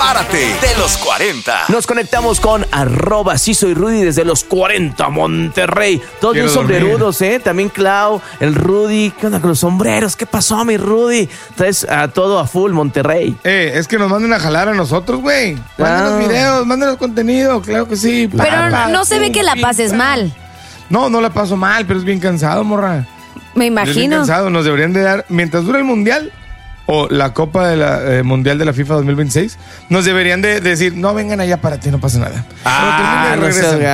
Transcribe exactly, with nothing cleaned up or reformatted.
Párate de los cuarenta. Nos conectamos con arroba sí soy Rudy desde los cuarenta, Monterrey. Todos bien sombrerudos, ¿eh? También Clau, el Rudy. ¿Qué onda con los sombreros? ¿Qué pasó, mi Rudy? Traes a todo a full, Monterrey. Eh, es que nos manden a jalar a nosotros, güey. Mándenos Ah. videos, mándenos contenido, claro que sí. Pero Pa, no pa, se ve que la pases mal. No, no la paso mal, pero es bien cansado, morra. Me Es bien imagino. cansado. Nos deberían de dar, mientras dura el Mundial o la Copa de la, eh, Mundial de la FIFA dos mil veintiséis, nos deberían de decir, no, vengan allá para ti, no pasa nada. Ah, Cuando termine, no seas regresan.